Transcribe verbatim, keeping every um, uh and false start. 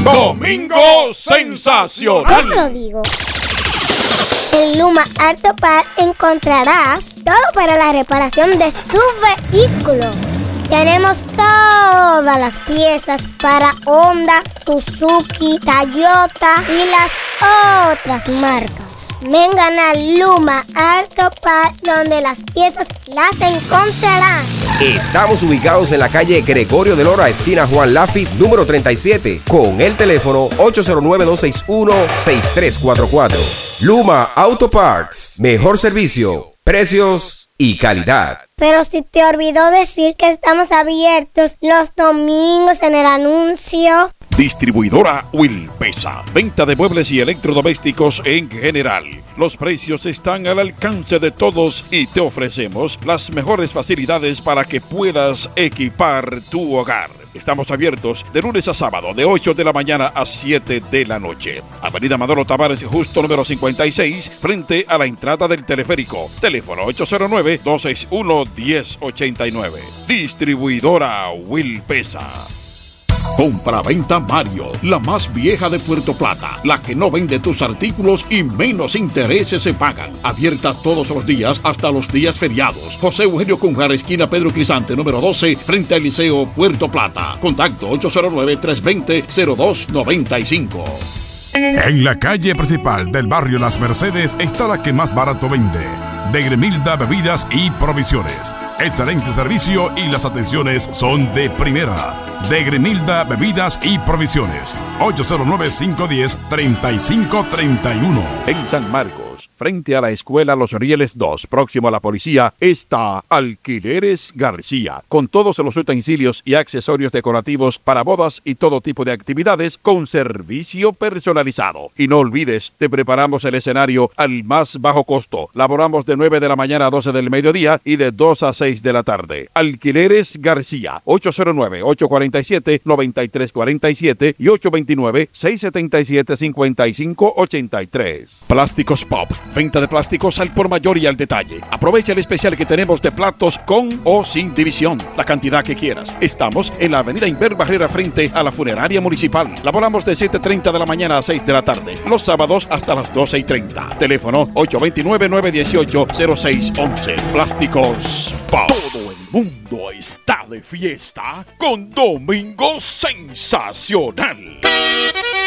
Domingo Sensacional. ¿Cómo lo digo? En Luma Auto Parts encontrarás todo para la reparación de su vehículo. Tenemos todas las piezas para Honda, Suzuki, Toyota y las otras marcas. Vengan a Luma Auto Parts, donde las piezas las encontrarán. Estamos ubicados en la calle Gregorio de Lora, esquina Juan Lafitte, número treinta y siete, con el teléfono ocho cero nueve, dos seis uno, seis tres cuatro cuatro. Luma Auto Parts, mejor servicio, precios y calidad. Pero si te olvidó decir que estamos abiertos los domingos en el anuncio. Distribuidora Wilpesa. Venta de muebles y electrodomésticos en general. Los precios están al alcance de todos y te ofrecemos las mejores facilidades para que puedas equipar tu hogar. Estamos abiertos de lunes a sábado, de ocho de la mañana a siete de la noche. Avenida Amador Tavares, justo número cincuenta y seis, frente a la entrada del teleférico. Teléfono ocho cero nueve, dos seis uno, uno cero ocho nueve. Distribuidora Wilpesa. Compra-venta Mario, la más vieja de Puerto Plata, la que no vende tus artículos y menos intereses se pagan. Abierta todos los días hasta los días feriados. José Eugenio Cunjar, esquina Pedro Clisante, número doce, frente al Liceo Puerto Plata. Contacto ocho cero nueve, tres dos cero, cero dos nueve cinco. En la calle principal del barrio Las Mercedes está la que más barato vende. De Gremilda Bebidas y Provisiones. Excelente servicio y las atenciones son de primera. De Gremilda Bebidas y Provisiones. ocho cero nueve, cinco uno cero, tres cinco tres uno. En San Marcos, frente a la escuela Los Rieles dos, próximo a la policía, está Alquileres García, con todos los utensilios y accesorios decorativos para bodas y todo tipo de actividades con servicio personalizado. Y no olvides, te preparamos el escenario al más bajo costo. Laboramos de nueve de la mañana a doce del mediodía y de dos a seis de la tarde. Alquileres García, ocho cero nueve, ocho cuatro siete, nueve tres cuatro siete y ocho dos nueve, seis siete siete, cinco cinco ocho tres. Plásticos Pop, venta de plásticos al por mayor y al detalle. Aprovecha el especial que tenemos de platos con o sin división, la cantidad que quieras. Estamos en la avenida Inver Barrera frente a la funeraria municipal. Laboramos de siete y treinta de la mañana a seis de la tarde. Los sábados hasta las doce y treinta. Teléfono ocho dos nueve, nueve uno ocho, cero seis once. Plásticos Pop. Todo el mundo está de fiesta con Domingo Sensacional.